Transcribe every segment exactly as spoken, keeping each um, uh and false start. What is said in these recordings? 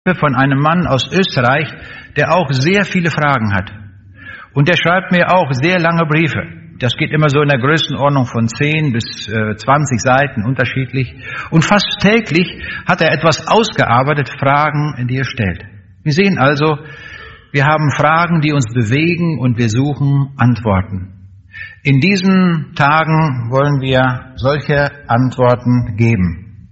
von einem Mann aus Österreich, der auch sehr viele Fragen hat. Und der schreibt mir auch sehr lange Briefe. Das geht immer so in der Größenordnung von zehn bis zwanzig Seiten, unterschiedlich. Und fast täglich hat er etwas ausgearbeitet, Fragen, die er stellt. Wir sehen also, wir haben Fragen, die uns bewegen, und wir suchen Antworten. In diesen Tagen wollen wir solche Antworten geben.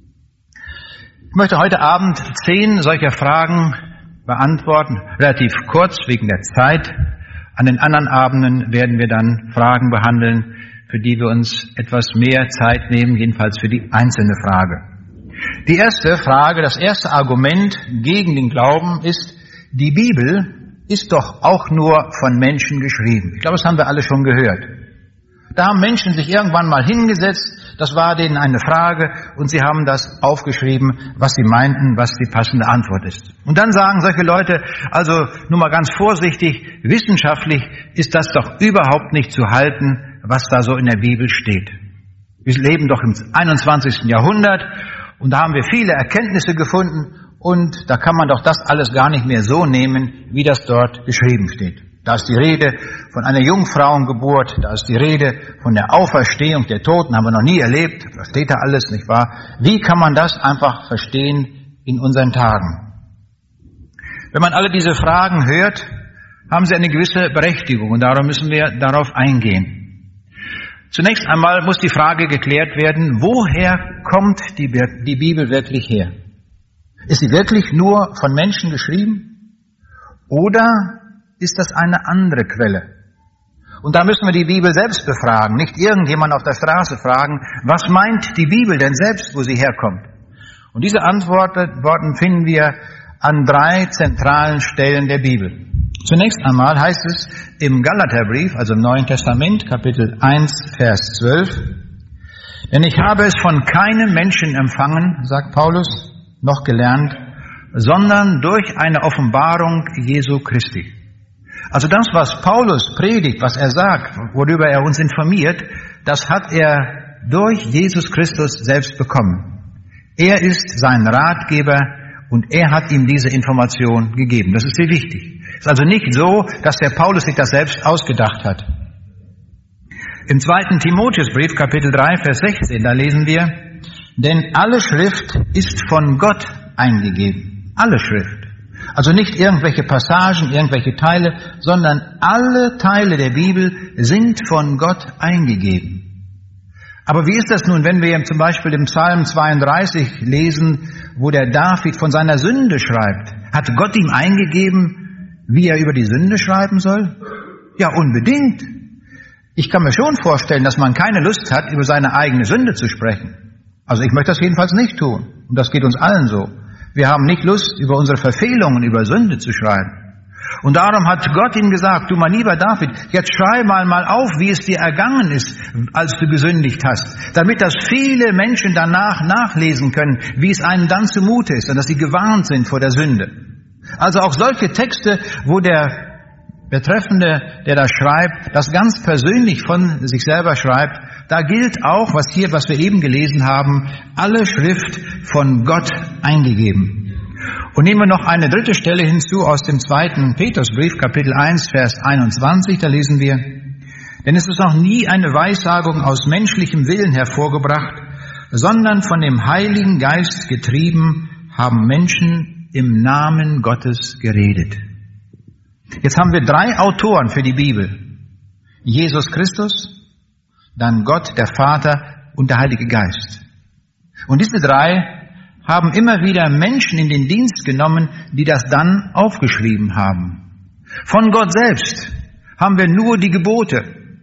Ich möchte heute Abend zehn solcher Fragen beantworten, relativ kurz wegen der Zeit. An den anderen Abenden werden wir dann Fragen behandeln, für die wir uns etwas mehr Zeit nehmen, jedenfalls für die einzelne Frage. Die erste Frage, das erste Argument gegen den Glauben ist, die Bibel ist doch auch nur von Menschen geschrieben. Ich glaube, das haben wir alle schon gehört. Da haben Menschen sich irgendwann mal hingesetzt, das war denen eine Frage, und sie haben das aufgeschrieben, was sie meinten, was die passende Antwort ist. Und dann sagen solche Leute, also nur mal ganz vorsichtig, wissenschaftlich ist das doch überhaupt nicht zu halten, was da so in der Bibel steht. Wir leben doch im einundzwanzigsten Jahrhundert, und da haben wir viele Erkenntnisse gefunden, und da kann man doch das alles gar nicht mehr so nehmen, wie das dort geschrieben steht. Da ist die Rede von einer Jungfrauengeburt, da ist die Rede von der Auferstehung der Toten, haben wir noch nie erlebt, da steht da alles, nicht wahr? Wie kann man das einfach verstehen in unseren Tagen? Wenn man alle diese Fragen hört, haben sie eine gewisse Berechtigung, und darum müssen wir darauf eingehen. Zunächst einmal muss die Frage geklärt werden, woher kommt die, die Bibel wirklich her? Ist sie wirklich nur von Menschen geschrieben? Oder ist das eine andere Quelle? Und da müssen wir die Bibel selbst befragen, nicht irgendjemand auf der Straße fragen, was meint die Bibel denn selbst, wo sie herkommt? Und diese Antworten finden wir an drei zentralen Stellen der Bibel. Zunächst einmal heißt es im Galaterbrief, also im Neuen Testament, Kapitel eins, Vers zwölf, denn ich habe es von keinem Menschen empfangen, sagt Paulus, noch gelernt, sondern durch eine Offenbarung Jesu Christi. Also das, was Paulus predigt, was er sagt, worüber er uns informiert, das hat er durch Jesus Christus selbst bekommen. Er ist sein Ratgeber, und er hat ihm diese Information gegeben. Das ist sehr wichtig. Es ist also nicht so, dass der Paulus sich das selbst ausgedacht hat. Im zweiten Timotheusbrief, Kapitel drei, Vers sechzehn, da lesen wir, denn alle Schrift ist von Gott eingegeben. Alle Schrift. Also nicht irgendwelche Passagen, irgendwelche Teile, sondern alle Teile der Bibel sind von Gott eingegeben. Aber wie ist das nun, wenn wir zum Beispiel im Psalm zweiunddreißig lesen, wo der David von seiner Sünde schreibt? Hat Gott ihm eingegeben, wie er über die Sünde schreiben soll? Ja, unbedingt. Ich kann mir schon vorstellen, dass man keine Lust hat, über seine eigene Sünde zu sprechen. Also ich möchte das jedenfalls nicht tun. Und das geht uns allen so. Wir haben nicht Lust, über unsere Verfehlungen, über Sünde zu schreiben. Und darum hat Gott ihm gesagt, du mein lieber David, jetzt schreib mal mal auf, wie es dir ergangen ist, als du gesündigt hast, damit das viele Menschen danach nachlesen können, wie es einem dann zumute ist und dass sie gewarnt sind vor der Sünde. Also auch solche Texte, wo der Betreffende, der da schreibt, das ganz persönlich von sich selber schreibt, da gilt auch, was hier, was wir eben gelesen haben, alle Schrift von Gott eingegeben. Und nehmen wir noch eine dritte Stelle hinzu aus dem zweiten Petrusbrief, Kapitel eins, Vers einundzwanzig, da lesen wir, denn es ist noch nie eine Weissagung aus menschlichem Willen hervorgebracht, sondern von dem Heiligen Geist getrieben haben Menschen im Namen Gottes geredet. Jetzt haben wir drei Autoren für die Bibel. Jesus Christus, dann Gott, der Vater und der Heilige Geist. Und diese drei haben immer wieder Menschen in den Dienst genommen, die das dann aufgeschrieben haben. Von Gott selbst haben wir nur die Gebote.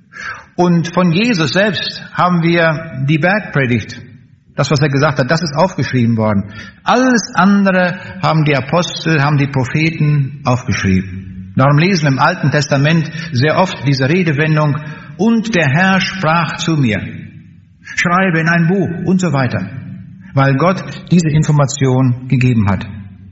Und von Jesus selbst haben wir die Bergpredigt. Das, was er gesagt hat, das ist aufgeschrieben worden. Alles andere haben die Apostel, haben die Propheten aufgeschrieben. Darum lesen wir im Alten Testament sehr oft diese Redewendung, und der Herr sprach zu mir, schreibe in ein Buch und so weiter, weil Gott diese Information gegeben hat.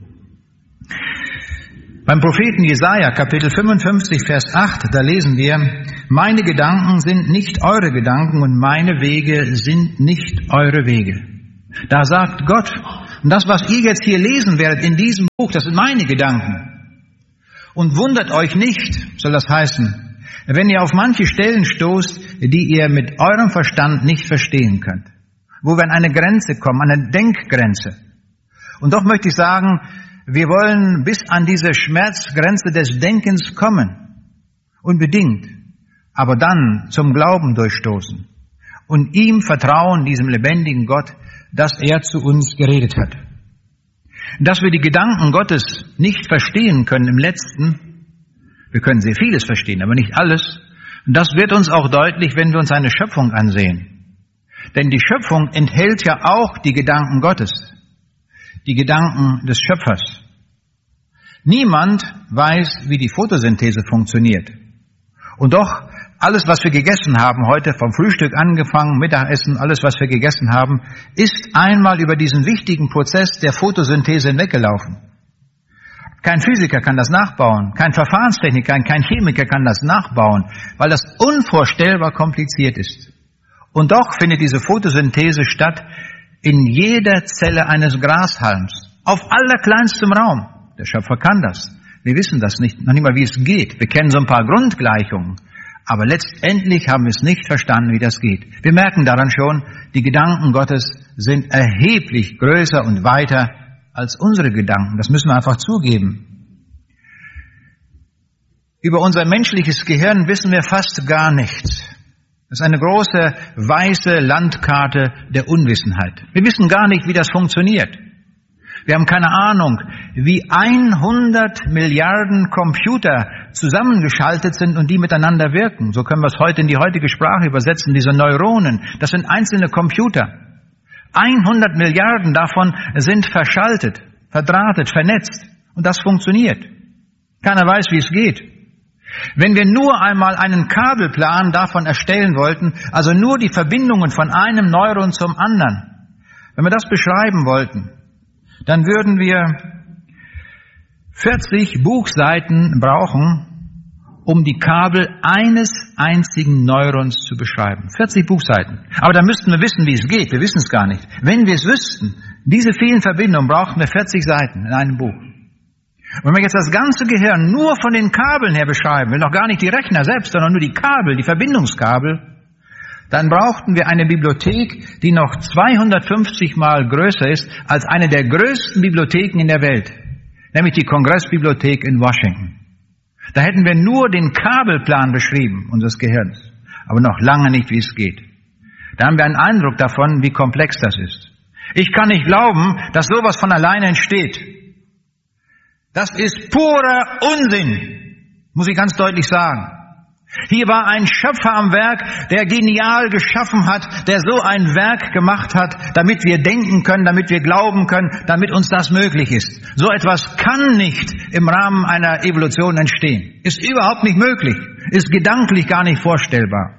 Beim Propheten Jesaja, Kapitel fünfundfünfzig, Vers acht, da lesen wir, meine Gedanken sind nicht eure Gedanken und meine Wege sind nicht eure Wege. Da sagt Gott, Und das, was ihr jetzt hier lesen werdet in diesem Buch, das sind meine Gedanken. Und wundert euch nicht, soll das heißen, wenn ihr auf manche Stellen stoßt, die ihr mit eurem Verstand nicht verstehen könnt. Wo wir an eine Grenze kommen, an eine Denkgrenze. Und doch möchte ich sagen, wir wollen bis an diese Schmerzgrenze des Denkens kommen. Unbedingt. Aber dann zum Glauben durchstoßen. Und ihm vertrauen, diesem lebendigen Gott, dass er zu uns geredet hat. Dass wir die Gedanken Gottes nicht verstehen können im Letzten, wir können sehr vieles verstehen, aber nicht alles, und das wird uns auch deutlich, wenn wir uns seine Schöpfung ansehen. Denn die Schöpfung enthält ja auch die Gedanken Gottes, die Gedanken des Schöpfers. Niemand weiß, wie die Photosynthese funktioniert. Und doch, alles, was wir gegessen haben, heute vom Frühstück angefangen, Mittagessen, alles, was wir gegessen haben, ist einmal über diesen wichtigen Prozess der Photosynthese hinweggelaufen. Kein Physiker kann das nachbauen, kein Verfahrenstechniker, kein Chemiker kann das nachbauen, weil das unvorstellbar kompliziert ist. Und doch findet diese Photosynthese statt in jeder Zelle eines Grashalms, auf allerkleinstem Raum. Der Schöpfer kann das. Wir wissen das nicht, noch nicht mal, wie es geht. Wir kennen so ein paar Grundgleichungen. Aber letztendlich haben wir es nicht verstanden, wie das geht. Wir merken daran schon, die Gedanken Gottes sind erheblich größer und weiter als unsere Gedanken. Das müssen wir einfach zugeben. Über unser menschliches Gehirn wissen wir fast gar nichts. Das ist eine große, weiße Landkarte der Unwissenheit. Wir wissen gar nicht, wie das funktioniert. Wir haben keine Ahnung, wie hundert Milliarden Computer zusammengeschaltet sind und die miteinander wirken. So können wir es heute in die heutige Sprache übersetzen, diese Neuronen. Das sind einzelne Computer. hundert Milliarden davon sind verschaltet, verdrahtet, vernetzt. Und das funktioniert. Keiner weiß, wie es geht. Wenn wir nur einmal einen Kabelplan davon erstellen wollten, also nur die Verbindungen von einem Neuron zum anderen, wenn wir das beschreiben wollten, dann würden wir vierzig Buchseiten brauchen, um die Kabel eines einzigen Neurons zu beschreiben. vierzig Buchseiten. Aber da müssten wir wissen, wie es geht. Wir wissen es gar nicht. Wenn wir es wüssten, diese vielen Verbindungen, brauchten wir vierzig Seiten in einem Buch. Und wenn wir jetzt das ganze Gehirn nur von den Kabeln her beschreiben, will noch gar nicht die Rechner selbst, sondern nur die Kabel, die Verbindungskabel, dann brauchten wir eine Bibliothek, die noch zweihundertfünfzig Mal größer ist als eine der größten Bibliotheken in der Welt, nämlich die Kongressbibliothek in Washington. Da hätten wir nur den Kabelplan beschrieben unseres Gehirns, aber noch lange nicht, wie es geht. Da haben wir einen Eindruck davon, wie komplex das ist. Ich kann nicht glauben, dass sowas von alleine entsteht. Das ist purer Unsinn, muss ich ganz deutlich sagen. Hier war ein Schöpfer am Werk, der genial geschaffen hat, der so ein Werk gemacht hat, damit wir denken können, damit wir glauben können, damit uns das möglich ist. So etwas kann nicht im Rahmen einer Evolution entstehen. Ist überhaupt nicht möglich. Ist gedanklich gar nicht vorstellbar.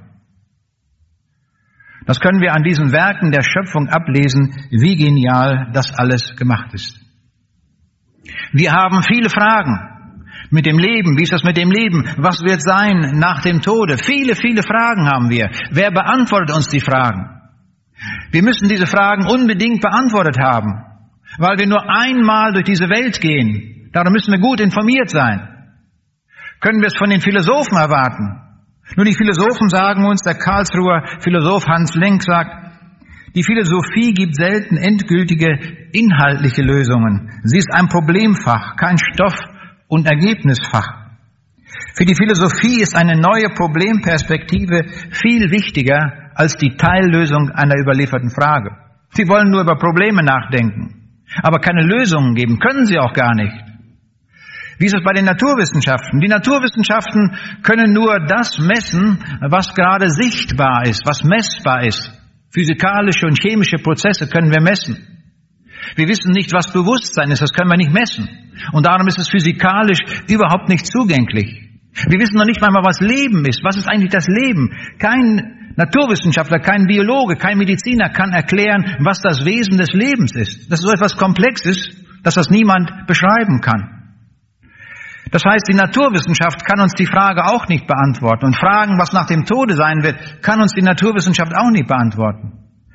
Das können wir an diesen Werken der Schöpfung ablesen, wie genial das alles gemacht ist. Wir haben viele Fragen. Mit dem Leben, wie ist das mit dem Leben? Was wird sein nach dem Tode? Viele, viele Fragen haben wir. Wer beantwortet uns die Fragen? Wir müssen diese Fragen unbedingt beantwortet haben, weil wir nur einmal durch diese Welt gehen. Darum müssen wir gut informiert sein. Können wir es von den Philosophen erwarten? Nur die Philosophen sagen uns, der Karlsruher Philosoph Hans Lenk sagt, die Philosophie gibt selten endgültige inhaltliche Lösungen. Sie ist ein Problemfach, kein Stoff- und Ergebnisfach. Für die Philosophie ist eine neue Problemperspektive viel wichtiger als die Teillösung einer überlieferten Frage. Sie wollen nur über Probleme nachdenken, aber keine Lösungen geben, können sie auch gar nicht. Wie ist es bei den Naturwissenschaften? Die Naturwissenschaften können nur das messen, was gerade sichtbar ist, was messbar ist. Physikalische und chemische Prozesse können wir messen. Wir wissen nicht, was Bewusstsein ist, das können wir nicht messen. Und darum ist es physikalisch überhaupt nicht zugänglich. Wir wissen noch nicht einmal, was Leben ist. Was ist eigentlich das Leben? Kein Naturwissenschaftler, kein Biologe, kein Mediziner kann erklären, was das Wesen des Lebens ist. Das ist so etwas Komplexes, dass das niemand beschreiben kann. Das heißt, die Naturwissenschaft kann uns die Frage auch nicht beantworten. Und Fragen, was nach dem Tode sein wird, kann uns die Naturwissenschaft auch nicht beantworten.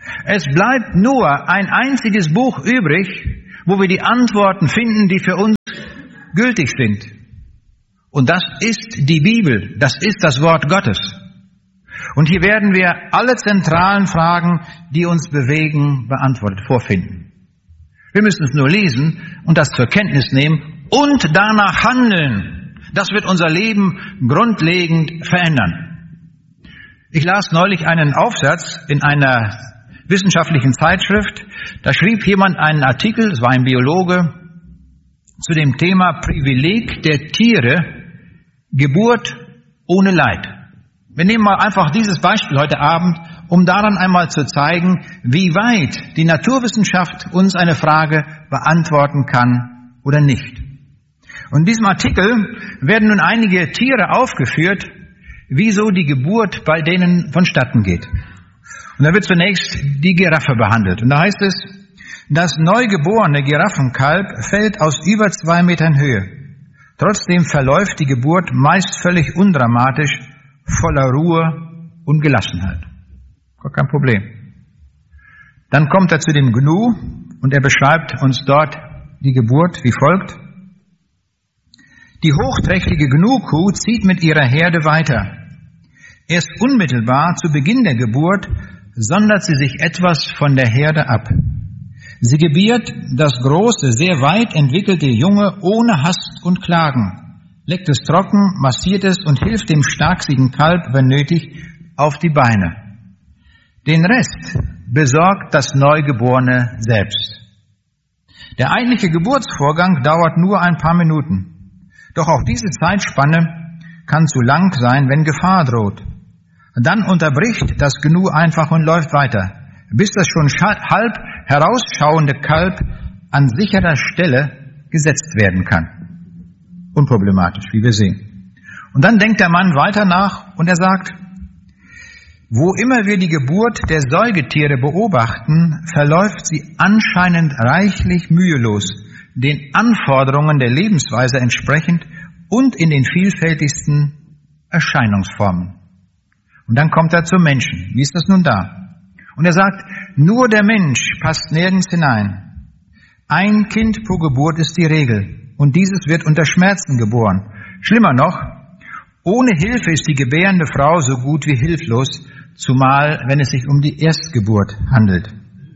Es bleibt nur ein einziges Buch übrig, wo wir die Antworten finden, die für uns gültig sind. Und das ist die Bibel, das ist das Wort Gottes. Und hier werden wir alle zentralen Fragen, die uns bewegen, beantwortet vorfinden. Wir müssen es nur lesen und das zur Kenntnis nehmen und danach handeln. Das wird unser Leben grundlegend verändern. Ich las neulich einen Aufsatz in einer wissenschaftlichen Zeitschrift. Da schrieb jemand einen Artikel, es war ein Biologe, zu dem Thema Privileg der Tiere, Geburt ohne Leid. Wir nehmen mal einfach dieses Beispiel heute Abend, um daran einmal zu zeigen, wie weit die Naturwissenschaft uns eine Frage beantworten kann oder nicht. Und in diesem Artikel werden nun einige Tiere aufgeführt, wieso die Geburt bei denen vonstatten geht. Und da wird zunächst die Giraffe behandelt. Und da heißt es, das neugeborene Giraffenkalb fällt aus über zwei Metern Höhe. Trotzdem verläuft die Geburt meist völlig undramatisch, voller Ruhe und Gelassenheit. Gar kein Problem. Dann kommt er zu dem Gnu und er beschreibt uns dort die Geburt wie folgt. Die hochträchtige Gnu-Kuh zieht mit ihrer Herde weiter. Erst unmittelbar zu Beginn der Geburt sondert sie sich etwas von der Herde ab. Sie gebiert das große, sehr weit entwickelte Junge ohne Hast und Klagen, leckt es trocken, massiert es und hilft dem starksigen Kalb, wenn nötig, auf die Beine. Den Rest besorgt das Neugeborene selbst. Der eigentliche Geburtsvorgang dauert nur ein paar Minuten. Doch auch diese Zeitspanne kann zu lang sein, wenn Gefahr droht. Dann unterbricht das Gnu einfach und läuft weiter, bis das schon halb herausschauende Kalb an sicherer Stelle gesetzt werden kann. Unproblematisch, wie wir sehen. Und dann denkt der Mann weiter nach und er sagt, wo immer wir die Geburt der Säugetiere beobachten, verläuft sie anscheinend reichlich mühelos, den Anforderungen der Lebensweise entsprechend und in den vielfältigsten Erscheinungsformen. Und dann kommt er zum Menschen. Wie ist das nun da? Und er sagt, nur der Mensch passt nirgends hinein. Ein Kind pro Geburt ist die Regel und dieses wird unter Schmerzen geboren. Schlimmer noch, ohne Hilfe ist die gebärende Frau so gut wie hilflos, zumal wenn es sich um die Erstgeburt handelt.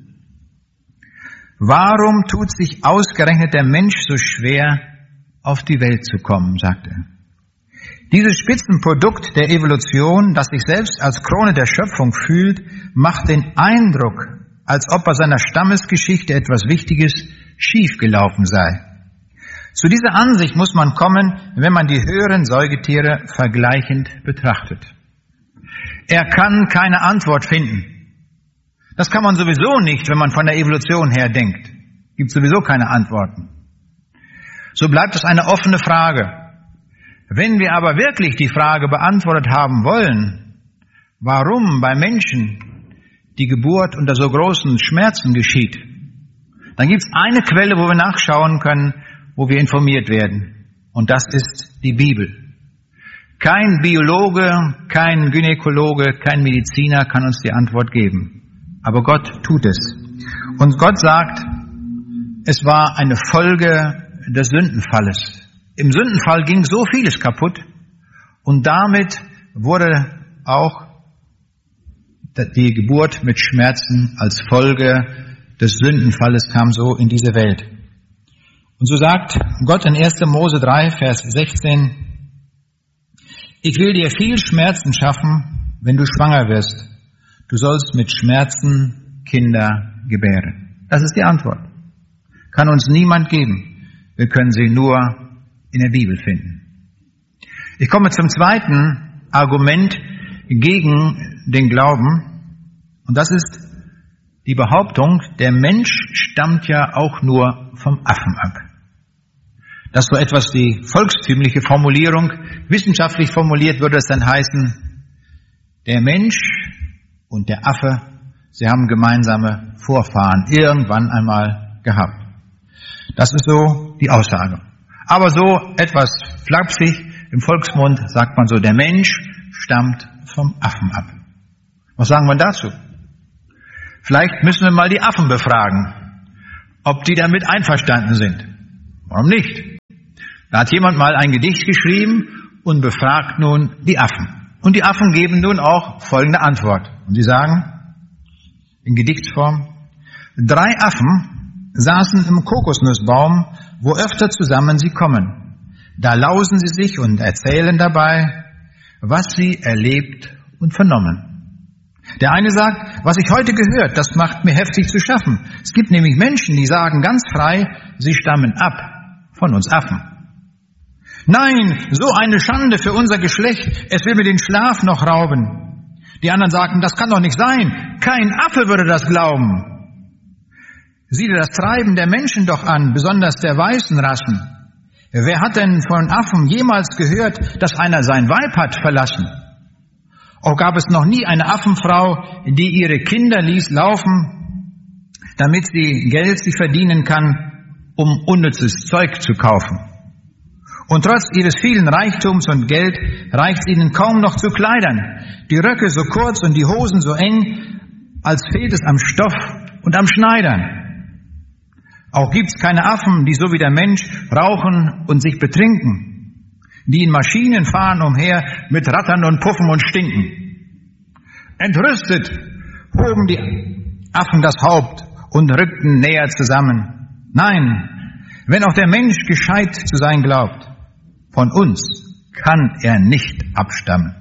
Warum tut sich ausgerechnet der Mensch so schwer, auf die Welt zu kommen, sagt er. Dieses Spitzenprodukt der Evolution, das sich selbst als Krone der Schöpfung fühlt, macht den Eindruck, als ob bei seiner Stammesgeschichte etwas Wichtiges schiefgelaufen sei. Zu dieser Ansicht muss man kommen, wenn man die höheren Säugetiere vergleichend betrachtet. Er kann keine Antwort finden. Das kann man sowieso nicht, wenn man von der Evolution her denkt. Gibt sowieso keine Antworten. So bleibt es eine offene Frage. Wenn wir aber wirklich die Frage beantwortet haben wollen, warum bei Menschen die Geburt unter so großen Schmerzen geschieht, dann gibt es eine Quelle, wo wir nachschauen können, wo wir informiert werden. Und das ist die Bibel. Kein Biologe, kein Gynäkologe, kein Mediziner kann uns die Antwort geben. Aber Gott tut es. Und Gott sagt, es war eine Folge des Sündenfalles. Im Sündenfall ging so vieles kaputt und damit wurde auch die Geburt mit Schmerzen als Folge des Sündenfalles kam so in diese Welt. Und so sagt Gott in erster Mose drei, Vers sechzehn, ich will dir viel Schmerzen schaffen, wenn du schwanger wirst. Du sollst mit Schmerzen Kinder gebären. Das ist die Antwort. Kann uns niemand geben. Wir können sie nur in der Bibel finden. Ich komme zum zweiten Argument gegen den Glauben. Und das ist die Behauptung, der Mensch stammt ja auch nur vom Affen ab. Das ist so etwas die volkstümliche Formulierung. Wissenschaftlich formuliert würde es dann heißen, der Mensch und der Affe, sie haben gemeinsame Vorfahren irgendwann einmal gehabt. Das ist so die Aussage. Aber so etwas flapsig im Volksmund sagt man so, der Mensch stammt vom Affen ab. Was sagen wir dazu? Vielleicht müssen wir mal die Affen befragen, ob die damit einverstanden sind. Warum nicht? Da hat jemand mal ein Gedicht geschrieben und befragt nun die Affen. Und die Affen geben nun auch folgende Antwort. Und sie sagen in Gedichtsform: Drei Affen saßen im Kokosnussbaum, wo öfter zusammen sie kommen. Da lausen sie sich und erzählen dabei, was sie erlebt und vernommen. Der eine sagt, was ich heute gehört, das macht mir heftig zu schaffen. Es gibt nämlich Menschen, die sagen ganz frei, sie stammen ab von uns Affen. Nein, so eine Schande für unser Geschlecht, es will mir den Schlaf noch rauben. Die anderen sagten, das kann doch nicht sein, kein Affe würde das glauben. Sieh dir das Treiben der Menschen doch an, besonders der weißen Rassen. Wer hat denn von Affen jemals gehört, dass einer sein Weib hat verlassen? Auch gab es noch nie eine Affenfrau, die ihre Kinder ließ laufen, damit sie Geld sie verdienen kann, um unnützes Zeug zu kaufen. Und trotz ihres vielen Reichtums und Geld reicht es ihnen kaum noch zu Kleidern. Die Röcke so kurz und die Hosen so eng, als fehlt es am Stoff und am Schneidern. Auch gibt's keine Affen, die so wie der Mensch rauchen und sich betrinken, die in Maschinen fahren umher mit Rattern und Puffen und Stinken. Entrüstet hoben die Affen das Haupt und rückten näher zusammen. Nein, wenn auch der Mensch gescheit zu sein glaubt, von uns kann er nicht abstammen.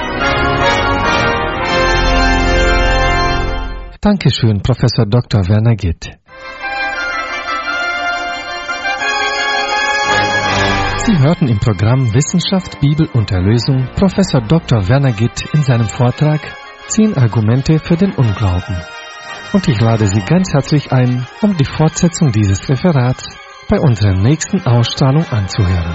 Dankeschön, Professor Doktor Werner Gitt. Sie hörten im Programm Wissenschaft, Bibel und Erlösung Professor Doktor Werner Gitt in seinem Vortrag Zehn Argumente für den Unglauben. Und ich lade Sie ganz herzlich ein, um die Fortsetzung dieses Referats bei unserer nächsten Ausstrahlung anzuhören.